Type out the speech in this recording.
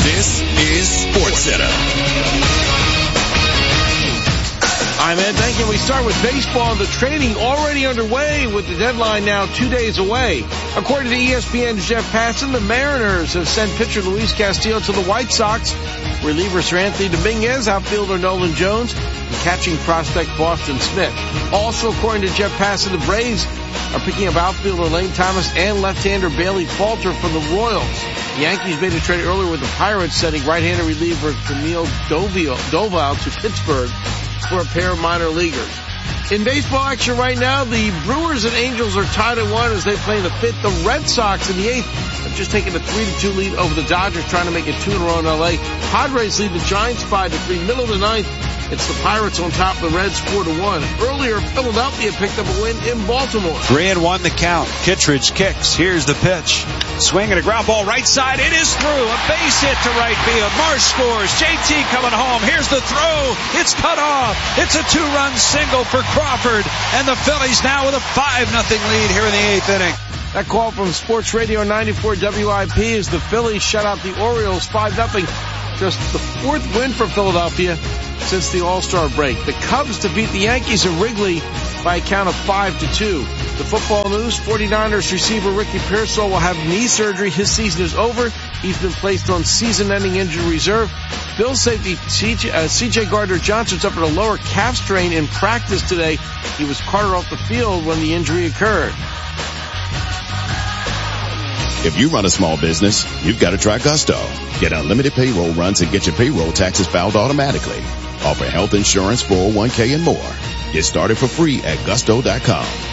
This is SportsCenter. All right, man, thank you. We start with baseball. The training already underway with the deadline now 2 days away. According to ESPN's Jeff Passan, the Mariners have sent pitcher Luis Castillo to the White Sox. Reliever Sir Anthony Dominguez, outfielder Nolan Jones, and catching prospect Boston Smith. Also, according to Jeff Passan, the Braves are picking up outfielder Lane Thomas and left-hander Bailey Falter from the Royals. The Yankees made a trade earlier with the Pirates, sending right-hander reliever Camille Doval to Pittsburgh for a pair of minor leaguers. In baseball action right now, the Brewers and Angels are tied at 1 as they play in the 5th. The Red Sox in the 8th have just taken a 3-2 lead over the Dodgers, trying to make it 2 in a row in L.A. Padres lead the Giants 5-3. Middle of the 9th, it's the Pirates on top of the Reds 4-1. Earlier, Philadelphia picked up a win in Baltimore. 3-1 the count. Kittredge kicks. Here's the pitch. Swing and a ground ball right side. It is through. A base hit to right field. Marsh scores. JT coming home. Here's the throw. It's cut off. It's a 2-run single for Crawford. And the Phillies now with a 5-0 lead here in the 8th inning. That call from Sports Radio 94 WIP is the Phillies shut out the Orioles 5-0. Just the 4th win for Philadelphia since the All-Star break. The Cubs defeat the Yankees at Wrigley by a count of 5-2. The football news, 49ers receiver Ricky Pearsall will have knee surgery. His season is over. He's been placed on season-ending injury reserve. Bills safety C.J. Gardner-Johnson suffered a lower calf strain in practice today. He was carted off the field when the injury occurred. If you run a small business, you've got to try Gusto. Get unlimited payroll runs and get your payroll taxes filed automatically. Offer health insurance, 401k, and more. Get started for free at Gusto.com.